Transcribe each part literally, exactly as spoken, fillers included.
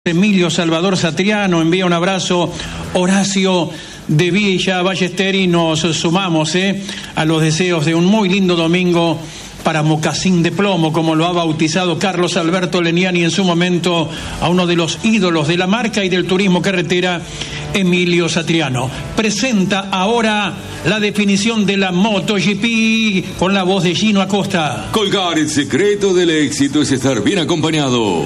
Emilio Salvador Satriano envía un abrazo. Horacio de Villa Ballester, y nos sumamos eh, a los deseos de un muy lindo domingo para Mocasín de Plomo, como lo ha bautizado Carlos Alberto Leniani en su momento a uno de los ídolos de la marca y del turismo carretera, Emilio Satriano. Presenta ahora la definición de la MotoGP con la voz de Gino Acosta. Colgar, el secreto del éxito es estar bien acompañado.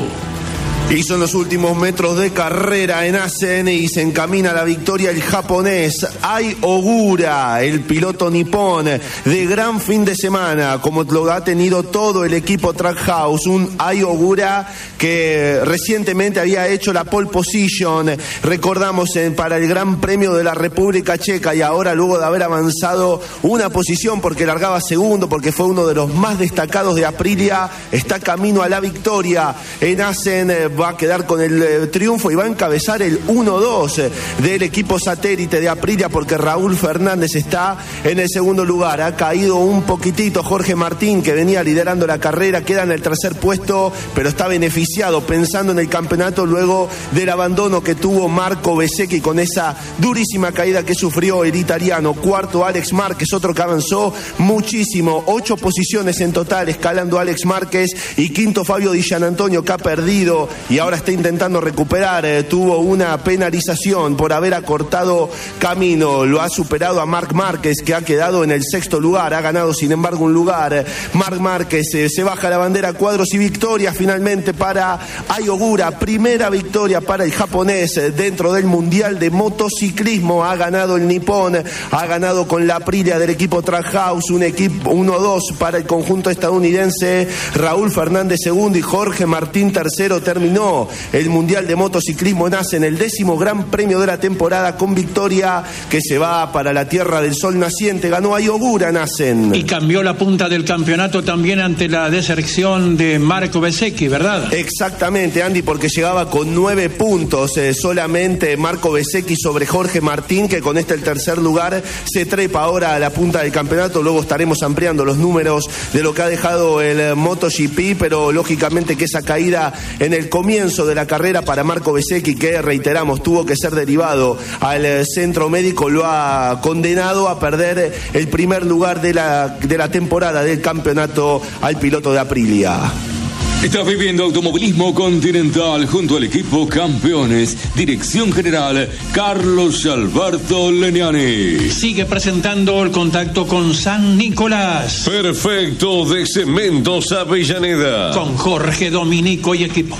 Y son los últimos metros de carrera en Assen y se encamina a la victoria el japonés Ai Ogura, el piloto nipón de gran fin de semana, como lo ha tenido todo el equipo Trackhouse. Un Ai Ogura que recientemente había hecho la pole position, recordamos, en, para el Gran Premio de la República Checa, y ahora, luego de haber avanzado una posición porque largaba segundo, porque fue uno de los más destacados de Aprilia, está camino a la victoria en Assen. Va a quedar con el eh, triunfo y va a encabezar el uno dos eh, del equipo satélite de Aprilia, porque Raúl Fernández está en el segundo lugar. Ha caído un poquitito Jorge Martín, que venía liderando la carrera, queda en el tercer puesto, pero está beneficiado pensando en el campeonato luego del abandono que tuvo Marco Bezzecchi con esa durísima caída que sufrió el italiano. Cuarto Alex Márquez, otro que avanzó muchísimo, ocho posiciones en total escalando Alex Márquez, y quinto Fabio Di Gianantonio, que ha perdido y ahora está intentando recuperar. Eh, tuvo una penalización por haber acortado camino. Lo ha superado a Marc Márquez, que ha quedado en el sexto lugar. Ha ganado, sin embargo, un lugar. Marc Márquez eh, se baja la bandera a cuadros y victoria finalmente para Ai Ogura. Primera victoria para el japonés eh, dentro del Mundial de Motociclismo. Ha ganado el nipón, ha ganado con la Aprilia del equipo Trackhouse. Un equipo uno dos para el conjunto estadounidense. Raúl Fernández segundo y Jorge Martín tercero. Terminó el Mundial de Motociclismo nace en el décimo Gran Premio de la temporada con victoria que se va para la Tierra del Sol Naciente. Ganó Ai Ogura en Assen. Y cambió la punta del campeonato también ante la deserción de Marco Bezzecchi, ¿verdad? Exactamente, Andy, porque llegaba con nueve puntos eh, solamente Marco Bezzecchi sobre Jorge Martín, que con este el tercer lugar se trepa ahora a la punta del campeonato. Luego estaremos ampliando los números de lo que ha dejado el MotoGP, pero lógicamente que esa caída en el comienzo de la carrera para Marco Bezzecchi, que reiteramos tuvo que ser derivado al centro médico, lo ha condenado a perder el primer lugar de la, de la temporada del campeonato al piloto de Aprilia. Estás viviendo Automovilismo Continental junto al equipo Campeones. Dirección General Carlos Alberto Leniani. Sigue presentando el contacto con San Nicolás. Perfecto de Cementos Avellaneda. Con Jorge Dominico y equipo.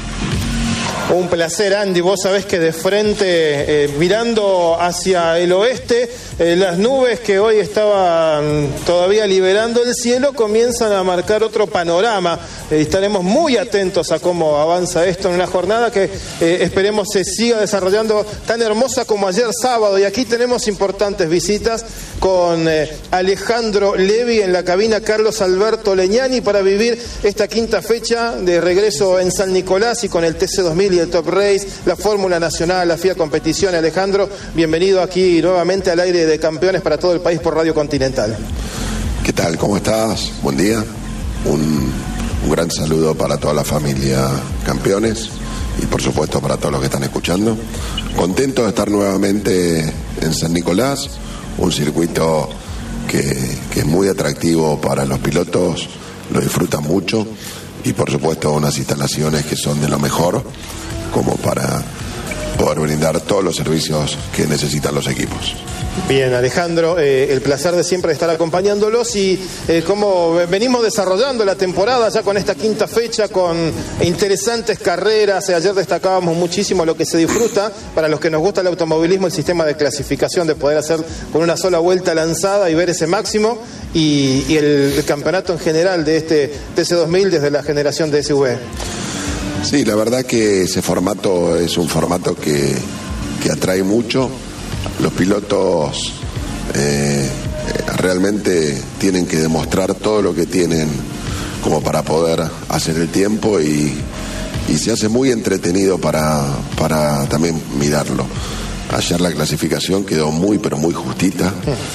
Un placer, Andy. Vos sabés que de frente, eh, mirando hacia el oeste, eh, las nubes que hoy estaban todavía liberando el cielo comienzan a marcar otro panorama. Eh, estaremos muy atentos a cómo avanza esto en una jornada que eh, esperemos se siga desarrollando tan hermosa como ayer sábado. Y aquí tenemos importantes visitas con eh, Alejandro Levi en la cabina, Carlos Alberto Leniani, para vivir esta quinta fecha de regreso en San Nicolás y con el T C dos mil y el Top Race, la Fórmula Nacional, la F I A Competición. Alejandro, bienvenido aquí nuevamente al aire de Campeones para todo el país por Radio Continental. ¿Qué tal? ¿Cómo estás? Buen día. Un, un gran saludo para toda la familia Campeones y por supuesto para todos los que están escuchando. Contento de estar nuevamente en San Nicolás, un circuito que, que es muy atractivo para los pilotos, lo disfrutan mucho, y por supuesto unas instalaciones que son de lo mejor como para poder brindar todos los servicios que necesitan los equipos. Bien, Alejandro, eh, el placer de siempre estar acompañándolos y eh, cómo venimos desarrollando la temporada ya con esta quinta fecha, con interesantes carreras. Ayer destacábamos muchísimo lo que se disfruta para los que nos gusta el automovilismo, el sistema de clasificación, de poder hacer con una sola vuelta lanzada y ver ese máximo, y, y el, el campeonato en general de este T C dos mil desde la generación de S V. Sí, la verdad que ese formato es un formato que, que atrae mucho. Los pilotos eh, realmente tienen que demostrar todo lo que tienen como para poder hacer el tiempo, y, y se hace muy entretenido para, para también mirarlo. Ayer la clasificación quedó muy pero muy justita,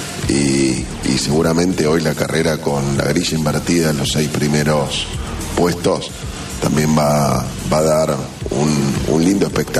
y, y seguramente hoy la carrera con la grilla invertida en los seis primeros puestos también va, va a dar un, un lindo espectáculo.